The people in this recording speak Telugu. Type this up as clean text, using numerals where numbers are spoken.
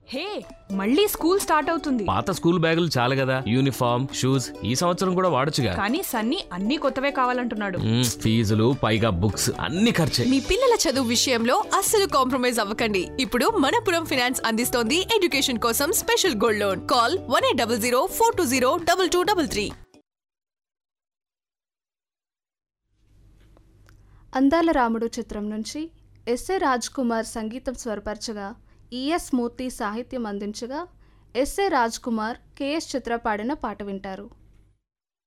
హే, మళ్ళీ స్కూల్ స్టార్ట్ అవుతుంది. పాత స్కూల్ బ్యాగులు చాలు కదా, యూనిఫామ్ షూస్ ఈ సంవత్సరం కూడా వాడొచ్చుగా. కానీ సన్నీ అన్ని కొత్తవే కావాలంటున్నాడు. ఫీజులు పైగా బుక్స్ అన్ని ఖర్చే. మీ పిల్లల చదువు విషయంలో అస్సలు కాంప్రమైజ్ అవ్వకండి. ఇప్పుడు మనపురం ఫైనాన్స్ అందిస్తోంది ఎడ్యుకేషన్ కోసం స్పెషల్ గోల్డ్ లోన్. కాల్ 1800 420 2233. అందాల రాముడు చిత్రం నుంచి ఎస్ఏ రాజ్ కుమార్ సంగీతం స్వరపరచగా ఈఎస్ మూర్తి సాహిత్యం అందించగా ఎస్ఏ రాజ్ కుమార్ కేఎస్ చిత్ర పాడిన పాట వింటారు.